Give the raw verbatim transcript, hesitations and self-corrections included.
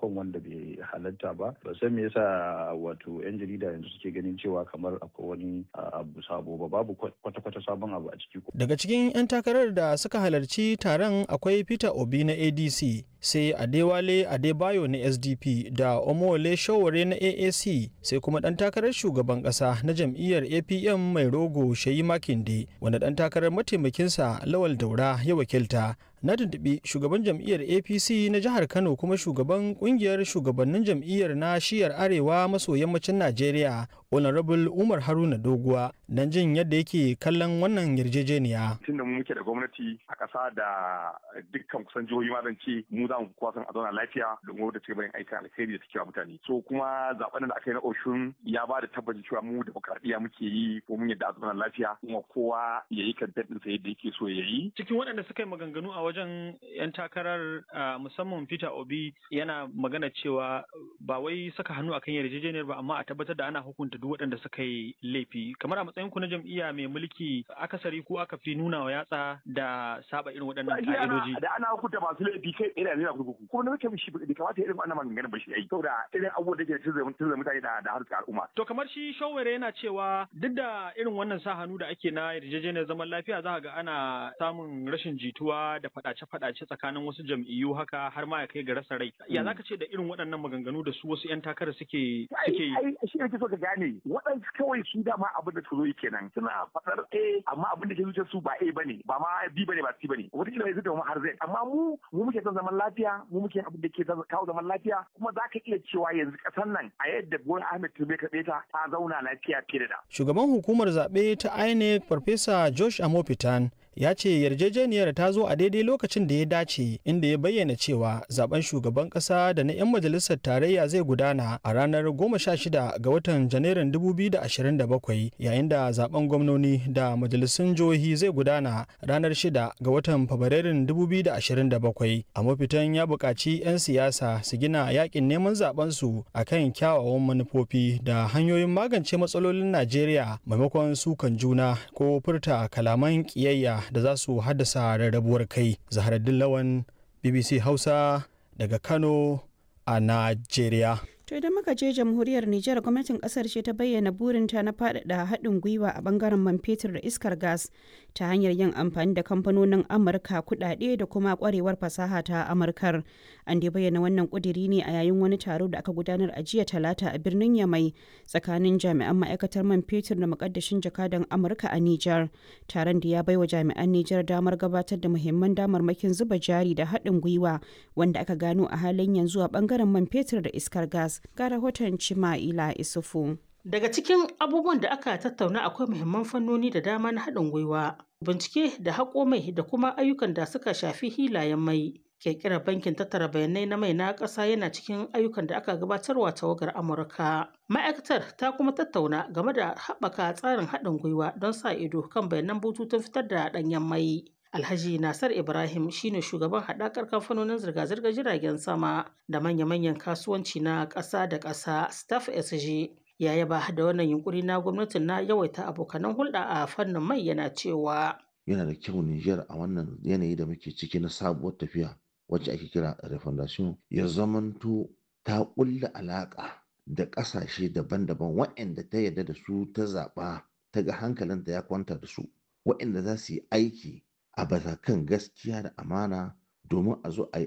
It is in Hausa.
sakamakon wanda bai halatta ba. Ba san me yasa wato 'yan jarida yanzu suke ganin cewa kamar akwai wani abu sabo ba, babu kwata-kwata sabon abu a ciki. Daga cikin 'yan takarar da suka halarci taron akwai Peter Obi na A D C, sai Adewale Adebayo na S D P da Omowole Sowore na A A C, sai kuma ɗan takarar shugaban ƙasa na jam'iyyar A P M mai rogo Sheyi Makinde, wanda ɗan takarar mataimakinsa Lawal Daura ya wakilta. Na tuntuɓi shugaban jam'iyyar A P C na jihar Kano kuma shugaban ƙungiyar shugabannin jam'iyyar na shiyar arewa maso yammacin Najeriya, Honorable Umar Haruna Doguwa, don jin yadda yake kallon wannan yarjejeniya. Tun da mu muke da gwamnati a ƙasa da dukkan kusan jihohi ma zan ce mu za mu kuwa san a zauna lafiya domin wadda ci gaban aikin alheri da take wa mutane. So kuma zaben da aka yi na Oshun ya ba da tabbacin cewa mu demokradiyya muke yi ko mun yadda a zauna lafiya kuma kowa ya yi kan daɗin sa yadda yake so ya yi. Cikin waɗanda suka yi maganganu a wajen 'yan takarar musamman Peter Obi yana magana cewa ba wai saka hannu akan yarjejeniyar ba amma a tabbatar da ana hukunta duk waɗanda suka yi laifi. Kamar a matsayin ku na jam'iyya mai mulki akasari ko aka fi nuna wa yatsa da saba irin waɗannan ka'idoji. Da ana hukunta masu laifi kai tsaye da nuna kurkuku. Kuma na mutum shi bai kamata irin wannan maganganun ba shi ai. Saboda irin abubuwan da ke tunzura mutane da da harkar al'umma. To kamar shi Sowore yana cewa duk da irin wannan sa hannu da ake na yarjejeniyar zaman lafiya za ga ana samun rashin jituwa da faɗace-faɗace tsakanin wasu jam'iyyu haka har ma ya kai ga rasa rai. Ya zaka ce da irin waɗannan maganganu da su wasu 'yan takarar suke suke yi? Ai shi ne so ka gane waɗansu kawai su dama abin da su zo kenan suna faɗar A amma abin da ke zuciyar su ba A bane ba ma B bane ba C bane wata kila yanzu da mu har Z amma mu mu muke son zaman lafiya mu muke abin da ke kawo zaman lafiya kuma za ka iya cewa yanzu ƙasar nan a yadda Bola Ahmed Tinubu ka ta ta zauna lafiya fiye da. Shugaban hukumar zaɓe ta I N E C Farfesa Josh Amopitan ya ce yarjejeniyar ta zo a daidai lokacin da ya dace inda ya bayyana cewa zaben shugaban kasa da na 'yan majalisar tarayya zai gudana a ranar goma sha shida ga watan janairun dubu biyu da ashirin da bakwai yayin da zaben gwamnoni da majalisun jihohi zai gudana ranar shida ga watan fabrairun dubu biyu da ashirin da bakwai. A mafitan ya buƙaci 'yan siyasa su gina yakin neman zaben su akan kyawawan manufofi da hanyoyin magance matsalolin Najeriya maimakon sukan juna ko furta kalaman ƙiyayya da za su haddasa rarrabuwar kai. Zaharaddin Lawan, B B C Hausa daga Kano a Najeriya. To idan muka je jamhuriyar Nijar, gwamnatin kasar ce ta bayyana burinta na faɗaɗa haɗin gwiwa a bangaren man fetur da iskar gas ta hanyar yin amfani da kamfanonin Amurka, kuɗaɗe da kuma ƙwarewar fasaha ta Amurkar. An dai bayyana wannan ƙudiri ne a yayin wani taro da aka gudanar a jiya Talata a birnin Yamai tsakanin jami'an ma'aikatar man fetur da muƙaddashin jakadan Amurka a Nijar. Taron da ya baiwa jami'an Nijar damar gabatar da muhimman damarmakin zuba jari da haɗin gwiwa wanda aka gano a halin yanzu a bangaren man fetur da iskar gas. Ga rahoton Cima'ila Isufu. Daga cikin abubuwan da aka tattauna akwai muhimman fannoni da dama na haɗin gwiwa, bincike da haƙo mai da kuma ayyukan da suka shafi hilayen mai. Ƙirƙirar bankin tattara bayanai na mai na ƙasa yana cikin ayyukan da aka gabatarwa tawagar Amurka. Ma'aikatar ta kuma tattauna game da haɓaka tsarin haɗin gwiwa don sa ido kan bayanan bututun fitar da ɗanyen mai. Alhaji Nasar Ibrahim shine shugaban haɗakar kamfanonin zirga-zirgar jiragen sama da manya-manyan kasuwanci na ƙasa da ƙasa Staff S G. Ya yaba da wannan yunkuri na gwamnatin na yawaita abokanan hulɗa a fannin mai yana cewa. Yana da kyau Nijar a wannan yanayi da muke ciki na sabuwar tafiya wacce ake kira refondation ya zamanto ta ƙulla alaƙa da ƙasashe daban-daban waɗanda ta yarda da su ta zaɓa ta ga hankalinta ya kwanta da su waɗanda za su yi aiki a bisa kan gaskiya da amana domin a zo a yi